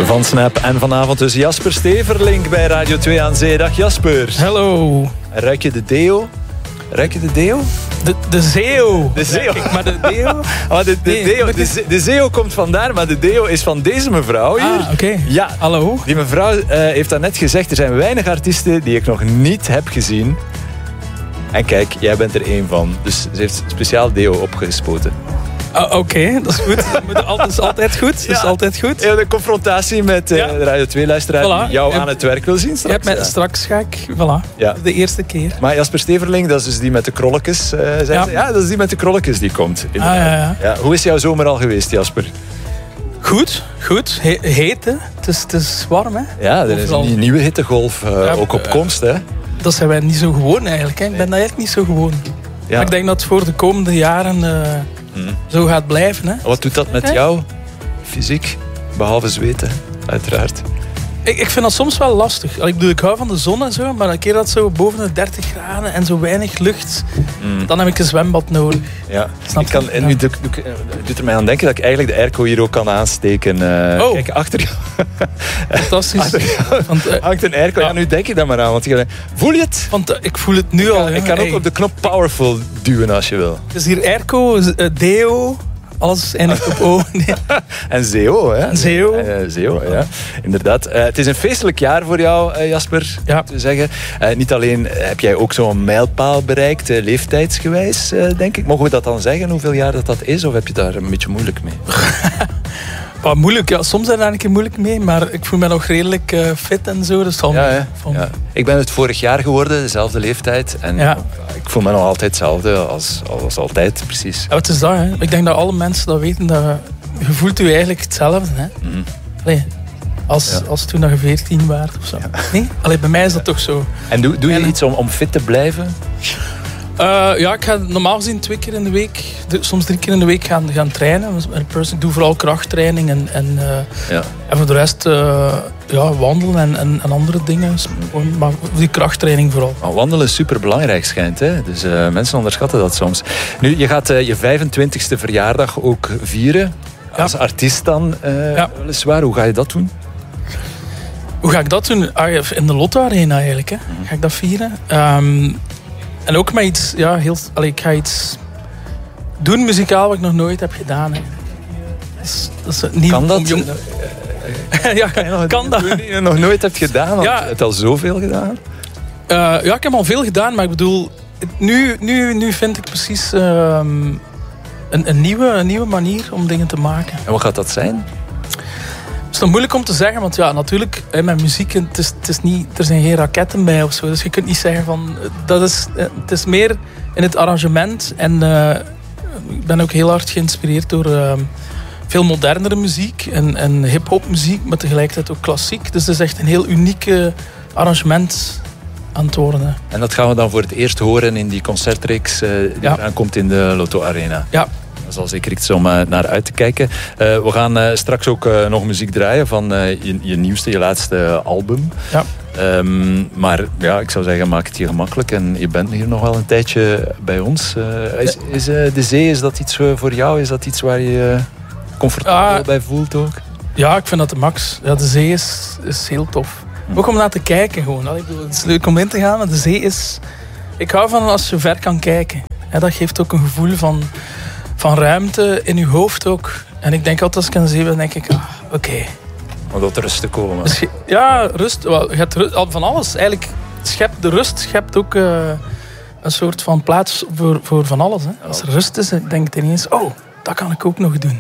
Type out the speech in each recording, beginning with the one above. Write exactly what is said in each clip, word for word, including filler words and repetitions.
Van Snap en vanavond dus Jasper Steverlink bij Radio twee aan Zee. Dag Jasper. Hallo. Ruik je de deo? Ruik je de deo? De, de zeo. De zeo. Ik, maar de deo? Oh, de, de, Nee, deo, met de, ze- de zeo komt vandaar, maar de deo is van deze mevrouw hier. Ah, oké. Okay. Ja, Hallo. die mevrouw uh, heeft daarnet gezegd, er zijn weinig artiesten die ik nog niet heb gezien. En kijk, jij bent er één van. Dus ze heeft speciaal deo opgespoten. Uh, Oké, okay, dat is goed. Dat moet altijd, is altijd goed. Dat is Ja. altijd goed. Ja, de confrontatie met uh, Ja. de Radio twee-luisteraar die Voilà. jou Je- aan het werk wil zien Je straks. hebt mij Ja. straks ga ik, voilà, Ja. de eerste keer. Maar Jasper Steverling, dat is dus die met de krolletjes. Uh, zijn Ja. ze? ja, dat is die met de krolletjes die komt. Ah, ja, ja. Ja, hoe is jouw zomer al geweest, Jasper? Goed, goed. He- heet, hè. Het is, het is warm, hè. Ja, er is Overal. een nieuwe hittegolf uh, Ja, ook op uh, komst, hè? Dat zijn wij niet zo gewoon eigenlijk. Hè. Ik ben dat eigenlijk niet zo gewoon. Ja. Maar ik denk dat het voor de komende jaren uh, Hmm. zo gaat blijven. Hè. Wat doet dat met Hè? jou, fysiek? Behalve zweten, uiteraard. Ik, ik vind dat soms wel lastig. Ik bedoel, ik hou van de zon en zo, maar een keer dat zo boven de dertig graden en zo weinig lucht, Mm. dan heb ik een zwembad nodig. Ja. Snap Ik kan, je? en nu Ja. doe, doe, doet er mij aan denken dat ik eigenlijk de airco hier ook kan aansteken. Uh, Oh. Kijk, achter jou Fantastisch. Achter jou Want, uh, hangt een airco. Ja. Ja. nu denk ik dat maar aan. Want je, voel je het? want uh, ik voel het nu al. Ik kan hè. ook op de knop powerful duwen als je wil. Het is hier airco, uh, deo, alles eindigt op O. Nee. En Zeo, hè? En Zeo. Uh, Zeo, ja. Inderdaad. Uh, het is een feestelijk jaar voor jou, uh, Jasper, Ja. te zeggen. Uh, niet alleen heb jij ook zo'n mijlpaal bereikt, uh, leeftijdsgewijs, uh, denk ik. Mogen we dat dan zeggen, hoeveel jaar dat dat is? Of heb je daar een beetje moeilijk mee? Wat moeilijk, ja. Soms zijn daar een keer moeilijk mee, maar ik voel me nog redelijk uh, fit en zo. Dus van, Ja, hè? van, Ja. Ik ben het vorig jaar geworden, dezelfde leeftijd. En Ja. ik voel me nog altijd hetzelfde als, als altijd, precies. Ja, wat is dat, hè? Ik denk dat alle mensen dat weten, dat je voelt je eigenlijk hetzelfde, hè. Mhm. Allee, als, Ja. als toen dat je veertien waart of zo. Nee? Allee, bij mij is dat toch zo. En doe, doe je En- iets om, om fit te blijven? Uh, ja, ik ga normaal gezien twee keer in de week, de- soms drie keer in de week gaan, gaan trainen. Ik doe vooral krachttraining en, en, uh, Ja. en voor de rest uh, ja, wandelen en, en, en andere dingen. Maar die krachttraining vooral. Maar wandelen is superbelangrijk, schijnt. Hè? Dus uh, mensen onderschatten dat soms. Nu, je gaat uh, je vijfentwintigste verjaardag ook vieren. Ja. Als artiest dan, uh, Ja. weliswaar. Hoe ga je dat doen? Hoe ga ik dat doen? Ah, in de Lotto Arena eigenlijk. Hè. Ga ik dat vieren. Um, en ook met iets, ja, heel, allee, ik ga iets doen muzikaal wat ik nog nooit heb gedaan. Hè. Dus, dat is niet Kan dat? om jong- ja, kan dat? Die je nog nooit hebt gedaan, want Ja. je hebt al zoveel gedaan. Uh, ja, ik heb al veel gedaan, maar ik bedoel, nu, nu, nu vind ik precies um, een, een, nieuwe, een nieuwe manier om dingen te maken. En wat gaat dat zijn? Het is nog moeilijk om te zeggen, want ja, natuurlijk, hè, met muziek, het is, het is niet, er zijn geen raketten bij of zo. Dus je kunt niet zeggen van, dat is, het is meer in het arrangement. En uh, ik ben ook heel hard geïnspireerd door uh, veel modernere muziek en, en hip-hop muziek, maar tegelijkertijd ook klassiek. Dus het is echt een heel unieke arrangement aan het worden. Hè. En dat gaan we dan voor het eerst horen in die concertreeks uh, die Ja. eraan komt in de Lotto Arena. Ja. Dat is al zeker iets om uh, naar uit te kijken. Uh, we gaan uh, straks ook uh, nog muziek draaien van uh, je, je nieuwste, je laatste album. Ja. Um, maar ja, ik zou zeggen, maak het je gemakkelijk. En je bent hier nog wel een tijdje bij ons. Uh, is is uh, de zee, is dat iets voor jou? Is dat iets waar je je comfortabel Ah. bij voelt ook? Ja, ik vind dat de max. Ja, de zee is, is heel tof. Ook om naar te kijken gewoon. Allee, ik bedoel, het is leuk om in te gaan, maar de zee is... Ik hou van als je ver kan kijken. Ja, dat geeft ook een gevoel van, van ruimte in je hoofd ook. En ik denk altijd als ik aan de zee ben, denk ik... Ah, oké. Okay. Om tot rust te komen. Dus je- ja, rust. Wel, je hebt rust, al van alles. Eigenlijk, schept, de rust schept ook uh, een soort van plaats voor, voor van alles. Hè. Als er rust is, denk ik ineens... Oh, dat kan ik ook nog doen.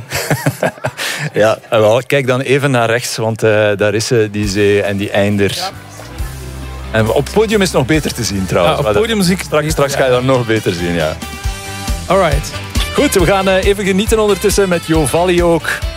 Ja, wel, kijk dan even naar rechts, want uh, daar is uh, die zee en die einder. Ja. En op het podium is het nog beter te zien trouwens. Ja, op Maar podiummuziek... dat- Straks, straks ga je dat nog beter zien, ja. Alright. Goed, we gaan uh, even genieten ondertussen met Jo Valli ook.